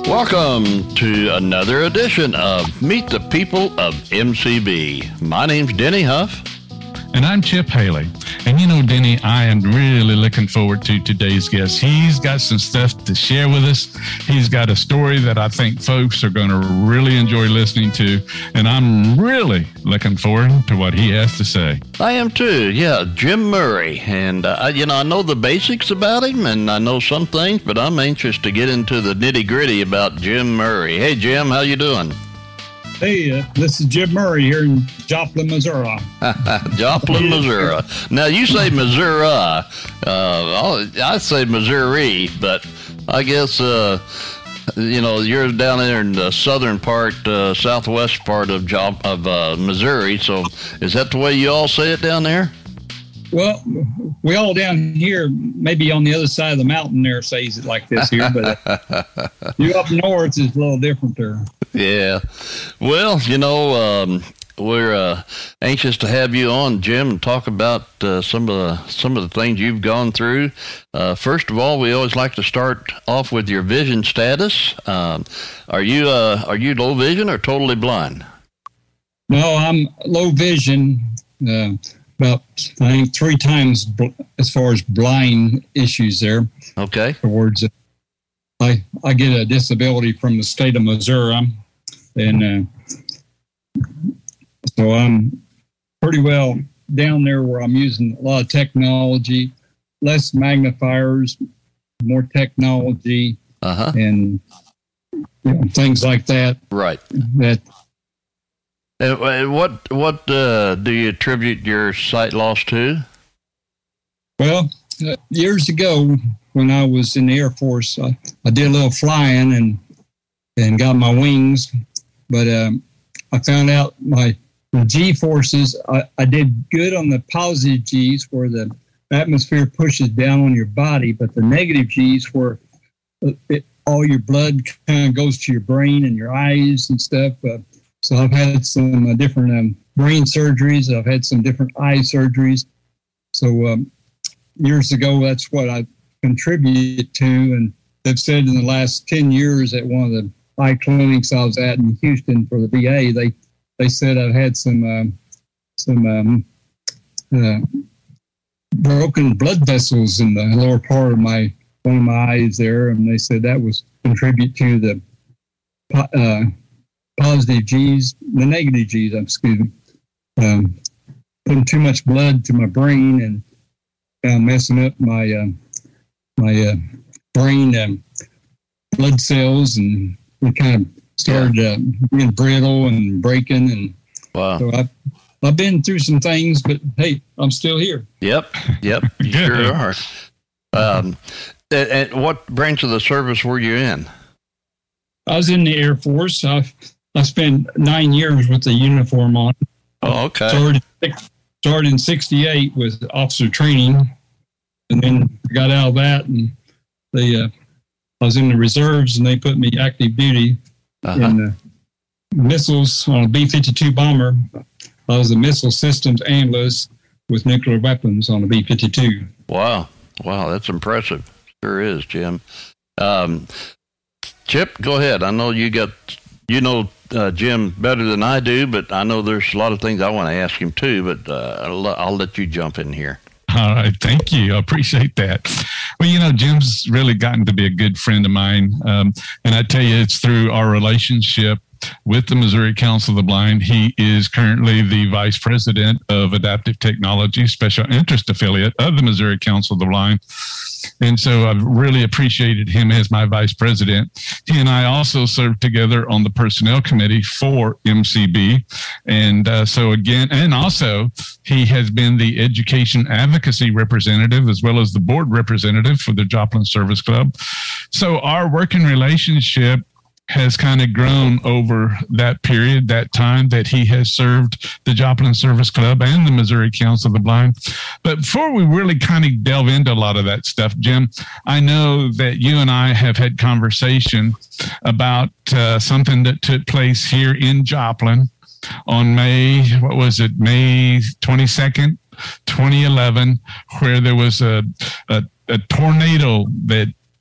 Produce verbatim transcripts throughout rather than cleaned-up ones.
Welcome to another edition of Meet the People of M C B. My name's Denny Huff. And I'm Chip Haley. And you know, Denny, I am really looking forward to today's guest. He's got some stuff to share with us. He's got a story that I think folks are going to really enjoy listening to. And I'm really looking forward to what he has to say. I am too. Yeah, Jim Murray. And, uh, you know, I know the basics about him and I know some things, but I'm anxious to get into the nitty gritty about Jim Murray. Hey, Jim, how you doing? Hey, uh, this is Jim Murray here in Joplin, Missouri. Joplin, Missouri. Now, you say Missouri. Uh, I say Missouri, but I guess, uh, you know, you're down there in the southern part, uh, southwest part of Jop- of uh, Missouri. So is that the way you all say it down there? Well, we all down here, maybe on the other side of the mountain there, says it like this here, but uh, you up north is a little different there. Yeah. Well, you know, um, we're uh, anxious to have you on, Jim, and talk about uh, some of the some of the things you've gone through. Uh, first of all, we always like to start off with your vision status. Um, are you uh, are you low vision or totally blind? No, I'm low vision. Uh, about I think three times bl- as far as blind issues there. Okay. Towards, uh, I I get a disability from the state of Missouri. And uh, so I'm pretty well down there where I'm using a lot of technology, less magnifiers, more technology, uh-huh. and you know, things like that. Right. That. Uh, what what uh, do you attribute your sight loss to? Well, uh, years ago when I was in the Air Force, I, I did a little flying and and got my wings. But um, I found out my, my G forces, I, I did good on the positive G's where the atmosphere pushes down on your body, but the negative G's where it, all your blood kind of goes to your brain and your eyes and stuff. Uh, so I've had some uh, different um, brain surgeries. I've had some different eye surgeries. So um, years ago, that's what I contributed to. And they've said in the last ten years at one of the eye clinics I was at in Houston for the V A, they they said I've had some um, some um, uh, broken blood vessels in the lower part of my one of my eyes there, and they said that was contribute to the uh, positive G's, the negative G's. I'm excuse me, um, putting too much blood to my brain and uh, messing up my uh, my uh, brain um, blood cells and. We kind of started uh, being brittle and breaking, and wow. So I've, I've been through some things, but hey, I'm still here. Yep, yep, you sure are. Um, and, and what branch of the service were you in? I was in the Air Force. I I spent nine years with the uniform on. Oh, okay. Started, started in sixty-eight with officer training, and then got out of that, and they. Uh, I was in the reserves, and they put me active duty uh-huh. in uh, missiles on a B fifty-two bomber. I was a missile systems analyst with nuclear weapons on a B fifty-two. Wow. Wow, that's impressive. Sure is, Jim. Um, Chip, go ahead. I know you got, you know uh, Jim better than I do, but I know there's a lot of things I want to ask him too, but uh, I'll, I'll let you jump in here. All right. Thank you. I appreciate that. Well, you know, Jim's really gotten to be a good friend of mine. Um, and I tell you, it's through our relationship with the Missouri Council of the Blind. He is currently the Vice President of Adaptive Technology, Special Interest Affiliate of the Missouri Council of the Blind. And so I've really appreciated him as my Vice President. He and I also served together on the Personnel Committee for M C B. And uh, so again, and also he has been the Education Advocacy Representative as well as the Board Representative for the Joplin Service Club. So our working relationship has kind of grown over that period, that time that he has served the Joplin Service Club and the Missouri Council of the Blind. But before we really kind of delve into a lot of that stuff, Jim, I know that you and I have had conversation about uh, something that took place here in Joplin on May, what was it, May twenty-second, twenty eleven, where there was a, a, a tornado that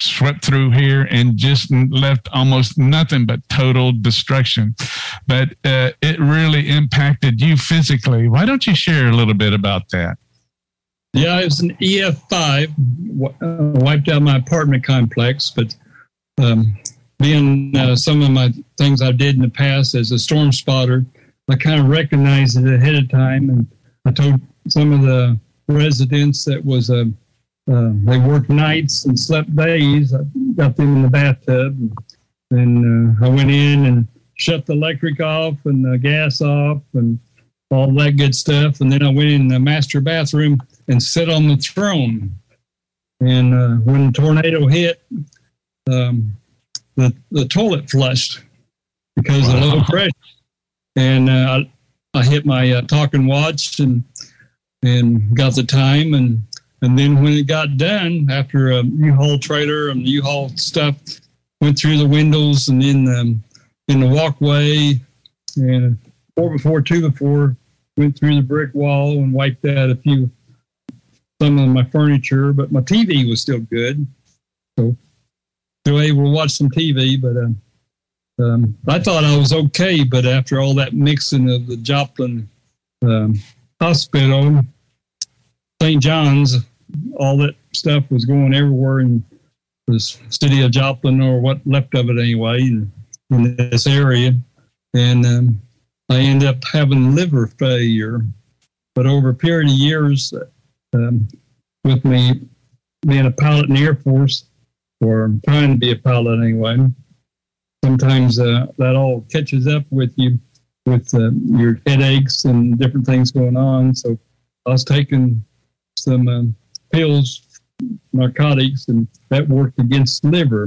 swept through here and just left almost nothing but total destruction. But uh, it really impacted you physically. Why don't you share a little bit about that? Yeah, it was an E F five, uh, wiped out my apartment complex. But um, being uh, some of my things I did in the past as a storm spotter, I kind of recognized it ahead of time. And I told some of the residents that was a Uh, they worked nights and slept days. I got them in the bathtub, and, and uh, I went in and shut the electric off and the gas off and all that good stuff. And then I went in the master bathroom and sat on the throne. And uh, when the tornado hit, um, the the toilet flushed because wow. of low pressure. And uh, I, I hit my uh, talking watch and and got the time. And And then when it got done, after a U-Haul trailer and the U-Haul stuff went through the windows and in the, in the walkway, and four before, two before, went through the brick wall and wiped out a few, some of my furniture, but my T V was still good. So still able to watch some T V, but uh, um, I thought I was okay, but after all that mixing of the Joplin um, Hospital, Saint John's, all that stuff was going everywhere in the city of Joplin, or what left of it anyway, in, in this area. And um, I ended up having liver failure. But over a period of years, um, with me being a pilot in the Air Force, or trying to be a pilot anyway, sometimes uh, that all catches up with you, with uh, your headaches and different things going on. So I was taking some um, pills, narcotics, and that worked against the liver.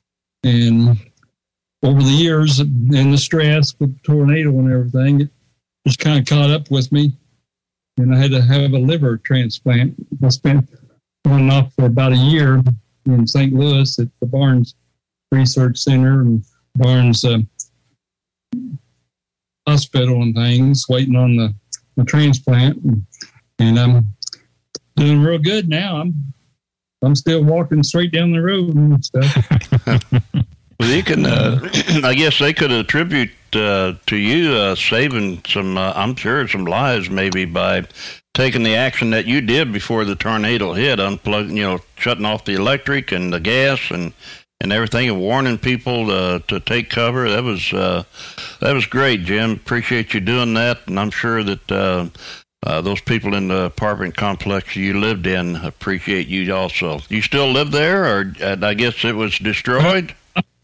And over the years and the stress with the tornado and everything, it just kind of caught up with me. And I had to have a liver transplant. I spent on and off for about a year in Saint Louis at the Barnes Research Center and Barnes uh, Hospital and things, waiting on the, the transplant. And, and I'm doing real good now. I'm I'm still walking straight down the road and stuff. Well, you can, uh, I guess they could attribute uh, to you uh, saving some, uh, I'm sure, some lives maybe by taking the action that you did before the tornado hit, unplugging, you know, shutting off the electric and the gas and, and everything, and warning people uh, to take cover. That was uh, that was great, Jim. Appreciate you doing that, and I'm sure that uh, Uh, those people in the apartment complex you lived in appreciate you also. You still live there, or uh, I guess it was destroyed?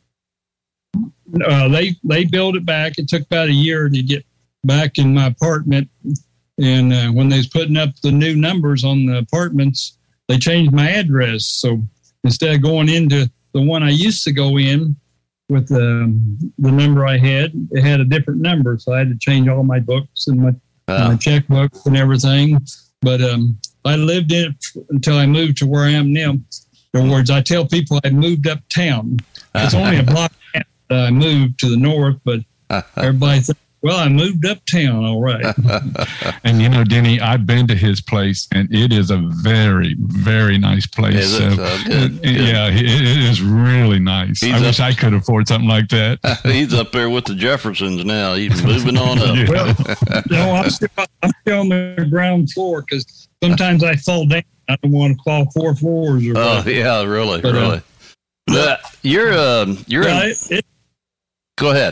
Uh, they they built it back. It took about a year to get back in my apartment. And uh, when they was putting up the new numbers on the apartments, they changed my address. So instead of going into the one I used to go in with um, the number I had, it had a different number. So I had to change all my books and my my checkbooks and everything. But um, I lived in it until I moved to where I am now. In other words, I tell people I moved uptown. It's only a block that I moved to the north, but everybody thinks, well, I moved uptown, all right. And, you know, Denny, I've been to his place, and it is a very, very nice place. Is it? So, uh, good, good. Yeah, it, it is really nice. He's I up, wish I could afford something like that. He's up there with the Jeffersons now. He's moving on up. Yeah. Well, you know, I'm still, I'm still on the ground floor because sometimes I fall down. I don't want to fall four floors. Or oh, yeah, really, but, really. Uh, uh, you're, uh, you're. Yeah, in, it, it, go ahead.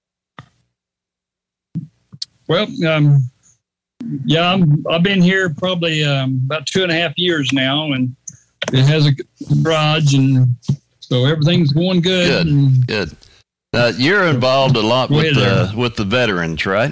Well, um, yeah, I'm, I've been here probably um, about two and a half years now, and it has a garage, and so everything's going good. Good, and, good. Uh, you're involved a lot with the with the veterans, right?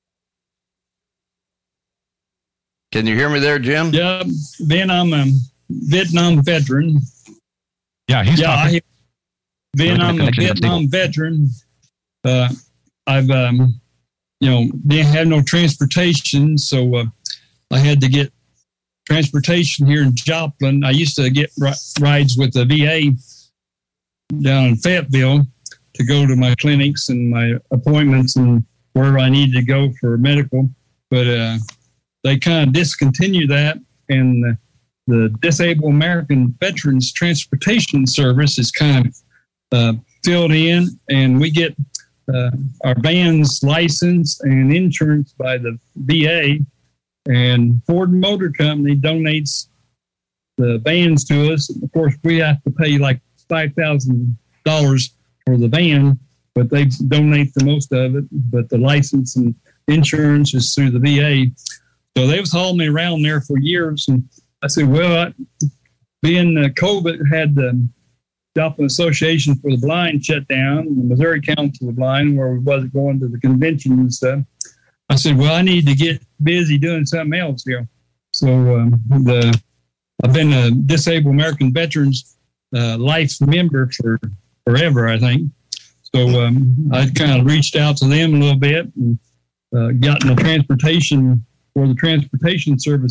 Can you hear me there, Jim? Yeah, Ben, I'm a Vietnam veteran. Yeah, he's yeah. talking. I, Ben, I'm a Vietnam veteran. Uh, I've, um, you know, didn't have no transportation, so uh, I had to get transportation here in Joplin. I used to get ri- rides with the V A down in Fayetteville to go to my clinics and my appointments and wherever I needed to go for medical. But uh, they kind of discontinued that, and the, the Disabled American Veterans Transportation Service is kind of uh, filled in, and we get uh, our vans licensed and insurance by the V A, and Ford Motor Company donates the vans to us. Of course, we have to pay like five thousand dollars for the van, but they donate the most of it. But the license and insurance is through the V A. So they was hauling me around there for years. And I said, well, I, being uh, COVID had the Joplin Association for the Blind shut down, the Missouri Council of the Blind, where we wasn't going to the convention and stuff. I said, well, I need to get busy doing something else here. So um, the I've been a Disabled American Veterans uh, Life member for forever, I think. So um, I kind of reached out to them a little bit and uh, gotten the transportation for the transportation service